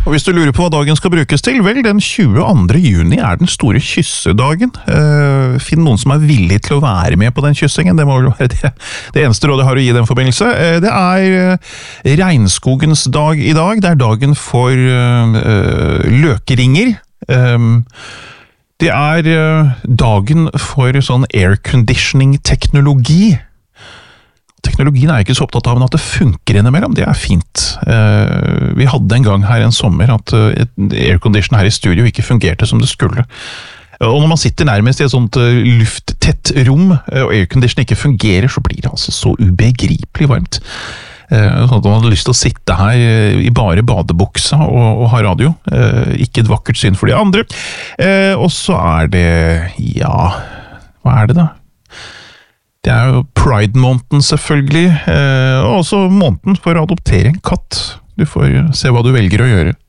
Og hvis du lurer på hva dagen skal brukes til, vel, den 22. juni den store kyssedagen. Finn noen som villig til å være med på den kyssingen, det må vel være det eneste rådet jeg har å gi den forbindelse. Det regnskogens dag i dag, det dagen for løkeringer. Det dagen for sånn airconditioning-teknologi. Teknologien ikke så opptatt av, men at det funker innimellom, det fint. Vi hadde en gang her en sommer at aircondition her i studio ikke fungerte som det skulle. Og når man sitter nærmest i et sånt lufttett rom, og aircondition ikke fungerer, så blir det altså så ubegripelig varmt. Sånn at man hadde lyst til å sitte her i bare badebuksa og ha radio. Ikke et vakkert syn for de andre. Og så det, ja, hva det da? Det jo Pride-måneden selvfølgelig, og også måneden for å adoptere en katt. Du får se hva du velger å gjøre.